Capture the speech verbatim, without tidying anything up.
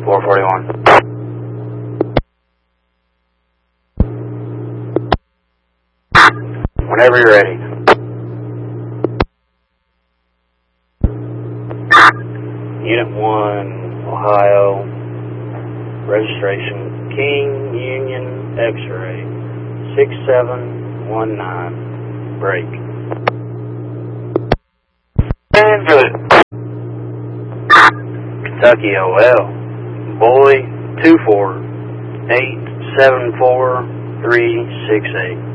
four forty-one. Whenever you're ready. Unit one, Ohio, registration King Union X-ray, six seven one nine, break. And good. Kentucky O L, boy two four eight seven four three six eight.